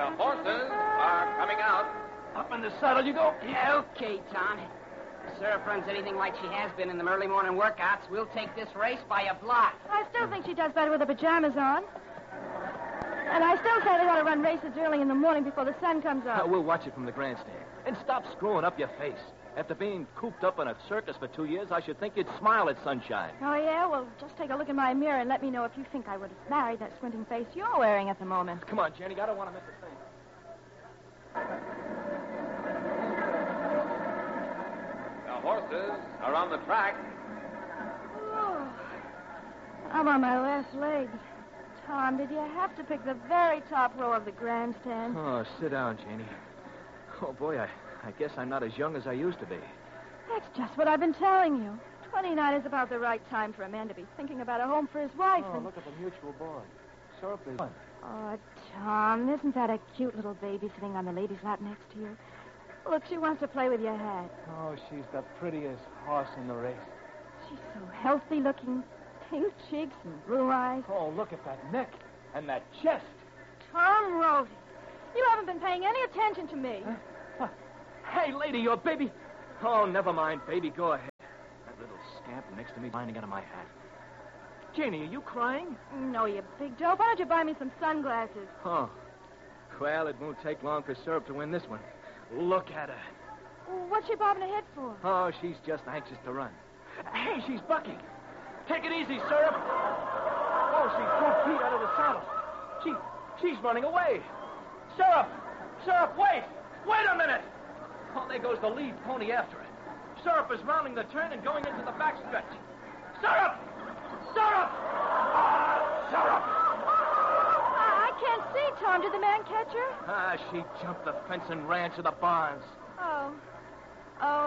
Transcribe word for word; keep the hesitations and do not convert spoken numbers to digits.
The horses are coming out. Up in the saddle you go. Yeah, okay, Tom. If Syrup runs anything like she has been in them early morning workouts, we'll take this race by a block. I still think she does better with her pajamas on. And I still say they ought to run races early in the morning before the sun comes up. Uh, we'll watch it from the grandstand. And stop screwing up your face. After being cooped up in a circus for two years, I should think you'd smile at sunshine. Oh, yeah? Well, just take a look in my mirror and let me know if you think I would have married that squinting face you're wearing at the moment. Come on, Jenny. I don't want to miss a thing. The horses are on the track. Oh, I'm on my last legs. Tom, did you have to pick the very top row of the grandstand? Oh, sit down, Janie. Oh, boy, I, I guess I'm not as young as I used to be. That's just what I've been telling you. twenty-nine is about the right time for a man to be thinking about a home for his wife. Oh, and... look at the mutual boy. Syrup is... Oh, Tom, isn't that a cute little baby sitting on the lady's lap next to you? Look, she wants to play with your hat. Oh, she's the prettiest horse in the race. She's so healthy looking. Pink cheeks and blue eyes. Oh, look at that neck and that chest. Tom Rhodey, you haven't been paying any attention to me. Huh? What? Hey, lady, your baby. Oh, never mind, baby. Go ahead. That little scamp next to me finding out of my hat. Janie, are you crying? No, you big dope. Why don't you buy me some sunglasses? Oh. Well, it won't take long for Syrup to win this one. Look at her. What's she bobbing her head for? Oh, she's just anxious to run. Hey, she's bucking. Take it easy, Syrup. Oh, she threw Pete out of the saddle. She, she's running away. Syrup! Syrup, wait! Wait a minute! Oh, there goes the lead pony after it. Syrup is rounding the turn and going into the backstretch. Syrup! Syrup! Ah, Syrup! I can't see, Tom. Did the man catch her? Ah, she jumped the fence and ran to the barns. Oh. Oh,